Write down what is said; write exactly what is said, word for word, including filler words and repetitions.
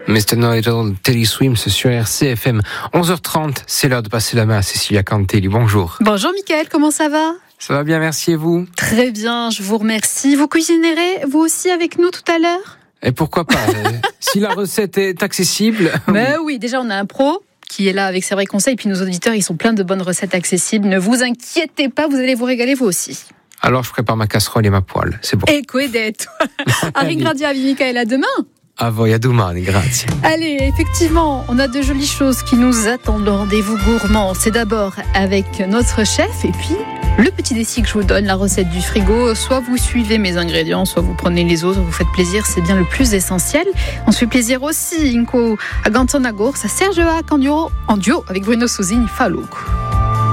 mister Noidal, Telly Swims sur R C F M. onze heures trente, c'est l'heure de passer la main à Cécilia Cantelli. Bonjour. Bonjour Mickaël, comment ça va ? Ça va bien, merci, et vous ? Très bien, je vous remercie. Vous cuisinerez vous aussi avec nous tout à l'heure ? Et pourquoi pas ? Si la recette est accessible. Mais oui. oui, déjà on a un pro qui est là avec ses vrais conseils, puis nos auditeurs, ils sont pleins de bonnes recettes accessibles. Ne vous inquiétez pas, vous allez vous régaler vous aussi. Alors je prépare ma casserole et ma poêle, c'est bon. E quedet. A ringraziavi Mickaël, à demain. A voi a domani, grazie. Allez, effectivement, on a de jolies choses qui nous attendent. Le rendez-vous gourmand, c'est d'abord avec notre chef et puis le petit défi que je vous donne, la recette du frigo. Soit vous suivez mes ingrédients, soit vous prenez les autres, vous faites plaisir, c'est bien le plus essentiel. On se fait plaisir aussi, Inco, à Gantonagour, ça Serge A. en duo avec Bruno Souzine, Fallouk.